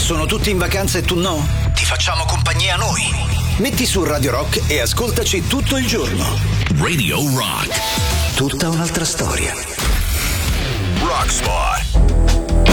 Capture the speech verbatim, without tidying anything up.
Sono tutti in vacanza e tu no? Ti facciamo compagnia noi. Metti su Radio Rock e ascoltaci tutto il giorno. Radio Rock. Tutta un'altra storia. Rock Spot.